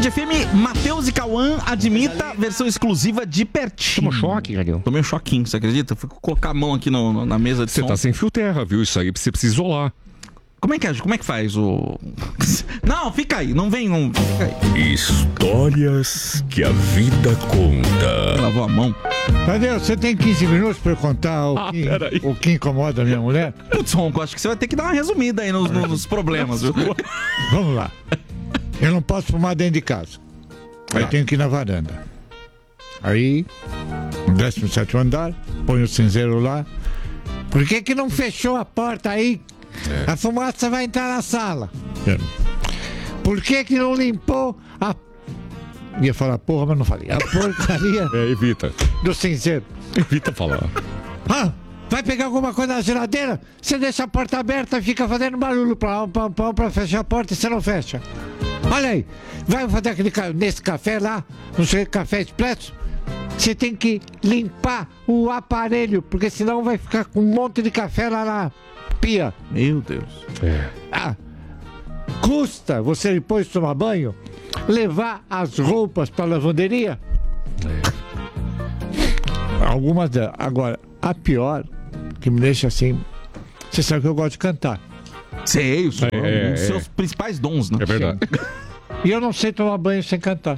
Band FM, Matheus e Cauã, Admita, versão exclusiva de pertinho. Tomou choque, Calil? Tomei um choquinho, você acredita? Fui colocar a mão aqui na mesa de som. Você tá sem fio terra, viu? Isso aí você precisa isolar. Como é que faz o... Não, fica aí, não vem, não... Fica aí. Histórias que a vida conta. Lavou a mão. Tadeu, você tem 15 minutos pra eu contar o que incomoda a minha mulher? Putz, Ronco, acho que você vai ter que dar uma resumida aí nos problemas, viu? Vamos lá. Eu não posso fumar dentro de casa. Aí tenho que ir na varanda. Aí, no 17º andar, põe o cinzeiro lá. Por que não fechou a porta aí? A fumaça vai entrar na sala. Por que não limpou a... Ia falar porra, mas não falei. A porcaria Evita. do cinzeiro. Evita falar. Vai pegar alguma coisa na geladeira? Você deixa a porta aberta e fica fazendo barulho pra fechar a porta e você não fecha. Olha aí, vai fazer nesse café lá, não sei, café expresso. Você tem que limpar o aparelho, porque senão vai ficar com um monte de café lá na pia. Meu Deus. Custa você depois de tomar banho levar as roupas pra lavanderia? Algumas delas. Agora, a pior, que me deixa assim... Você sabe que eu gosto de cantar. Sei, um dos seus principais dons, né? É verdade. E eu não sei tomar banho sem cantar.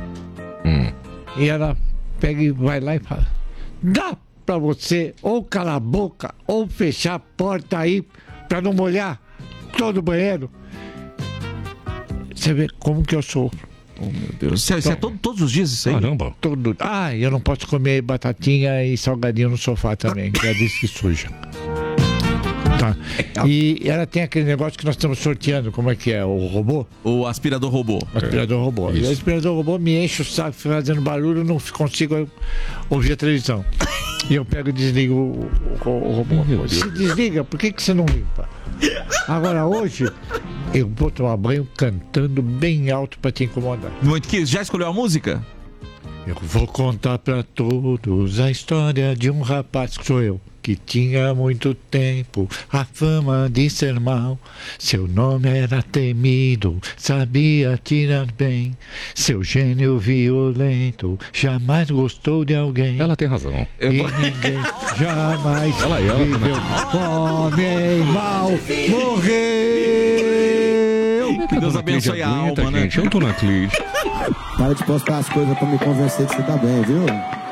E ela pega e vai lá e fala: dá pra você ou calar a boca ou fechar a porta aí pra não molhar todo o banheiro? Você vê como que eu sou. Oh, meu Deus. Isso é todos os dias isso aí? Caramba. Todo... eu não posso comer batatinha e salgadinho no sofá também, que ela disse que suja. Tá. E ela tem aquele negócio que nós estamos sorteando, como é que é? O robô? O aspirador robô. Aspirador robô. E o aspirador robô me enche o saco fazendo barulho, eu não consigo ouvir a televisão. E eu pego e desligo o robô. Se desliga, por que você não limpa? Agora hoje, eu vou tomar banho cantando bem alto pra te incomodar. Muito que já escolheu a música? Eu vou contar pra todos a história de um rapaz, que sou eu, que tinha muito tempo a fama de ser mau. Seu nome era temido, sabia atirar bem. Seu gênio violento jamais gostou de alguém. Ela tem razão. E ninguém jamais viveu. Homem mau morreu. Que Deus abençoe a alma, né? Gente, eu não tô na Cleide. Para de postar as coisas pra me convencer que você tá bem, viu?